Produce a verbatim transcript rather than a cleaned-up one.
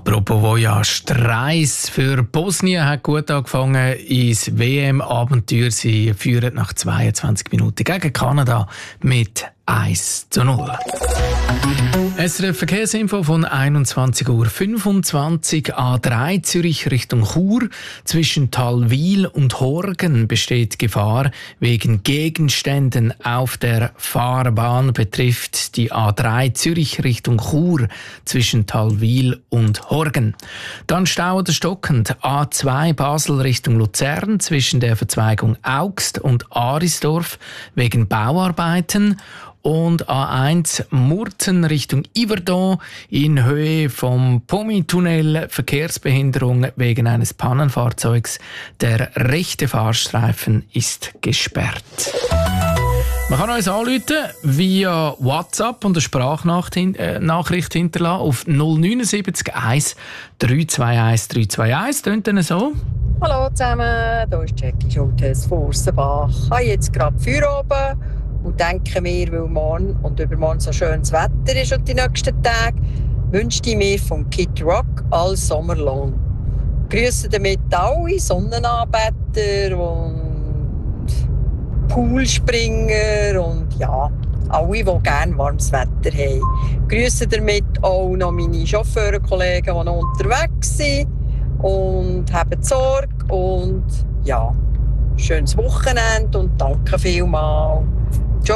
Apropos Voyage, die Reise für Bosnien hat gut angefangen ins W M-Abenteuer. Sie führen nach zweiundzwanzig Minuten gegen Kanada mit eins zu null. S R F Verkehrsinfo von einundzwanzig Uhr fünfundzwanzig. A drei Zürich Richtung Chur. Zwischen Talwil und Horgen besteht Gefahr wegen Gegenständen auf der Fahrbahn. Betrifft die A drei Zürich Richtung Chur zwischen Talwil und Horgen. Dann Stau oder stockend. A zwei Basel Richtung Luzern zwischen der Verzweigung Augst und Arisdorf wegen Bauarbeiten. Und A eins Murten Richtung Yverdon in Höhe vom Pomi-Tunnel. Verkehrsbehinderung wegen eines Pannenfahrzeugs. Der rechte Fahrstreifen ist gesperrt. Man kann uns anrufen via WhatsApp und eine Sprachnachricht hinterlassen auf null neun sieben eins drei zwei eins drei zwei eins. Tönt dann so. Hallo zusammen, hier ist Jackie Schultes von Ursenbach. Ich habe jetzt gerade Feierabend und denke mir, weil morgen und übermorgen so schönes Wetter ist und die nächsten Tage, wünsche ich mir von Kid Rock all Sommer lang. Grüße damit alle Sonnenanbeter und Poolspringer und ja, alle, die gerne warmes Wetter haben. Grüße damit auch noch meine Chauffeurkollegen, die noch unterwegs sind und haben Sorge und ja, schönes Wochenende und danke vielmals.